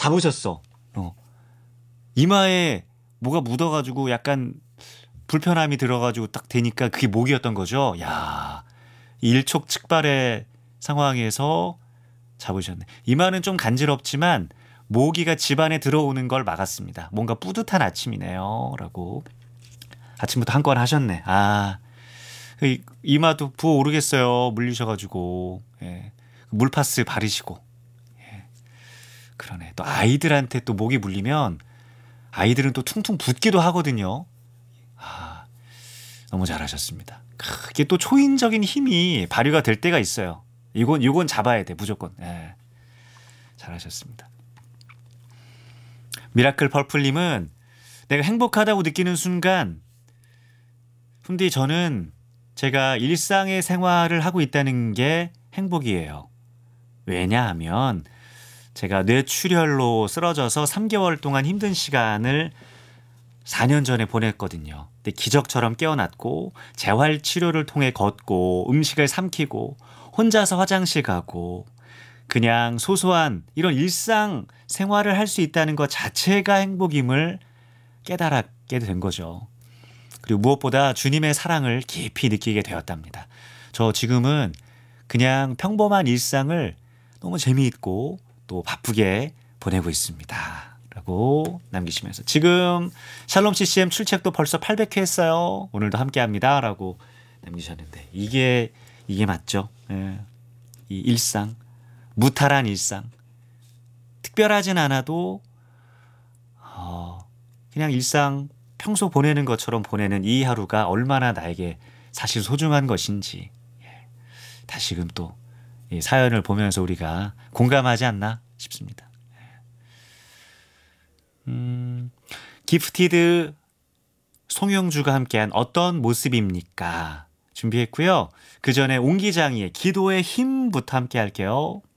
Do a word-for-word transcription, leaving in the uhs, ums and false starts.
잡으셨어. 어. 이마에 뭐가 묻어가지고 약간 불편함이 들어가지고 딱 되니까 그게 목이었던 거죠. 야, 일촉즉발의 상황에서 잡으셨네. 이마는 좀 간지럽지만 모기가 집안에 들어오는 걸 막았습니다. 뭔가 뿌듯한 아침이네요. 라고. 아침부터 한 건 하셨네. 아, 그 이마도 부어오르겠어요. 물리셔가지고. 예. 물파스 바르시고. 예. 그러네. 또 아이들한테 또 모기 물리면 아이들은 또 퉁퉁 붓기도 하거든요. 아, 너무 잘하셨습니다. 이게 또 초인적인 힘이 발휘가 될 때가 있어요. 이건 이건 잡아야 돼 무조건. 예. 잘하셨습니다. 미라클 퍼플님은 내가 행복하다고 느끼는 순간, 훈디 저는 제가 일상의 생활을 하고 있다는 게 행복이에요. 왜냐하면 제가 뇌출혈로 쓰러져서 삼 개월 동안 힘든 시간을 사 년 전에 보냈거든요. 근데 기적처럼 깨어났고 재활치료를 통해 걷고 음식을 삼키고 혼자서 화장실 가고 그냥 소소한 이런 일상 생활을 할 수 있다는 것 자체가 행복임을 깨달았게 된 거죠. 그리고 무엇보다 주님의 사랑을 깊이 느끼게 되었답니다. 저 지금은 그냥 평범한 일상을 너무 재미있고 또 바쁘게 보내고 있습니다. 라고 남기시면서 지금 샬롬 씨씨엠 출첵도 벌써 팔백 회 했어요. 오늘도 함께합니다. 라고 남기셨는데 이게 이게 맞죠. 예. 이 일상, 무탈한 일상, 특별하진 않아도 어, 그냥 일상 평소 보내는 것처럼 보내는 이 하루가 얼마나 나에게 사실 소중한 것인지 예. 다시금 또 이 사연을 보면서 우리가 공감하지 않나 싶습니다. 음, 기프티드 송영주가 함께한 어떤 모습입니까? 준비했고요. 그 전에 옹기장이의 기도의 힘부터 함께 할게요.